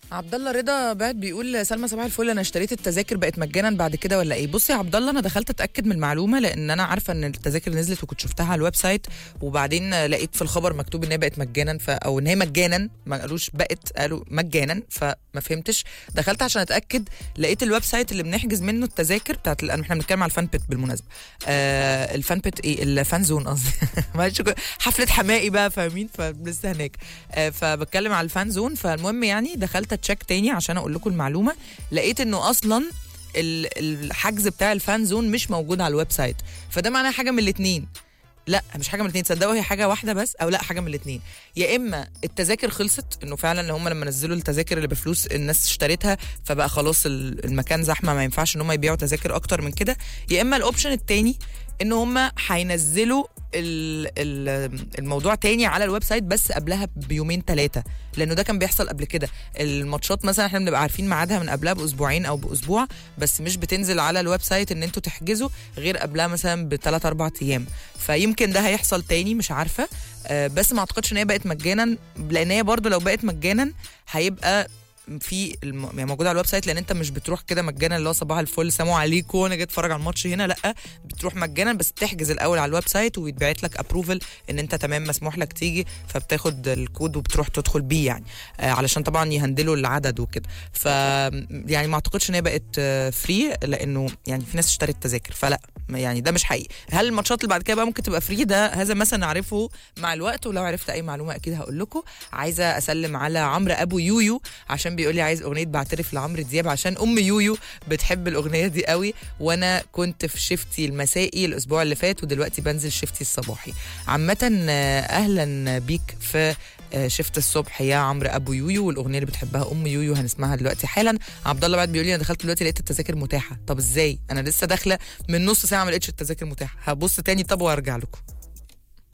عبد الله رضا بعد بيقول سلمى صباح الفل، انا اشتريت التذاكر بقت مجانا بعد كده ولا ايه؟ بصي يا عبد الله، انا دخلت اتاكد من المعلومه لان انا عارفه ان التذاكر نزلت وكنت شفتها على الويب سايت، وبعدين لقيت في الخبر مكتوب ان هي بقت مجانا او ان هي مجانا، ما قالوش بقت، قالوا مجانا، فما فهمتش. دخلت عشان اتاكد، لقيت الويب سايت اللي بنحجز منه التذاكر بتاعت احنا بنتكلم على الفان بيت بالمناسبه. الفان بيت ايه؟ الفان زون قصدي حفله حمائي بقى، فاهمين؟ فلسه هناك. فبتكلم على الفان زون. فالمهم يعني دخلت اتشيك تاني عشان اقول لكم المعلومه، لقيت انه اصلا الحجز بتاع الفان زون مش موجود على الويب سايت. فده معناه حاجه من الاثنين. لا مش حاجه من الاثنين، تصدقوا هي حاجه واحده بس، او لا حاجه من الاثنين. يا اما التذاكر خلصت، انه فعلا هم لما نزلوا التذاكر اللي بفلوس الناس اشترتها، فبقى خلاص المكان زحمه، ما ينفعش ان هم يبيعوا تذاكر اكتر من كده. يا اما الاوبشن الثاني ان هم هينزلوا الموضوع تاني على الويب سايت بس قبلها بيومين 3، لانه ده كان بيحصل قبل كده. الماتشات مثلا احنا بنبقى عارفين ميعادها من قبلها باسبوعين او باسبوع، بس مش بتنزل على الويب سايت ان انتوا تحجزوا غير قبلها مثلا ب3 4 ايام. فيمكن ده هيحصل تاني، مش عارفه. بس ما اعتقدش ان هي بقت مجانا، لان هي برضو لو بقت مجانا هيبقى في يعني موجود على الويب سايت، لان انت مش بتروح كده مجانا اللي هو صباح الفل سلام عليكم وانا جيت اتفرج على الماتش هنا، لا بتروح مجانا بس تحجز الاول على الويب سايت ويتبعت لك ابروفل ان انت تمام مسموح لك تيجي، فبتاخد الكود وبتروح تدخل بيه يعني، علشان طبعا يهندلوا العدد وكده. ف يعني ما اعتقدش ان هي بقت فري، لانه يعني في ناس اشترت تذاكر، فلا يعني ده مش حقيقي. هل الماتشات اللي بعد كده بقى ممكن تبقى فري؟ ده هذا مثلا نعرفه مع الوقت، ولو عرفت اي معلومه اكيد هقول لكم. عايزه اسلم على عمرو ابو يويو عشان بيقول لي عايز اغنيه بعترف لعمرو دياب، عشان ام يويو بتحب الاغنيه دي قوي، وانا كنت في شفتي المسائي الاسبوع اللي فات ودلوقتي بنزل شفتي الصباحي. عامه اهلا بيك في شفت الصبح يا عمرو ابو يويو، والاغنيه اللي بتحبها ام يويو هنسمعها دلوقتي حالا. عبد الله بعد بيقول لي انا دخلت دلوقتي لقيت التذاكر متاحه. طب ازاي؟ انا لسه داخله من نص ساعه ما لقيتش التذاكر متاحه. هبص تاني طب وارجع لكم.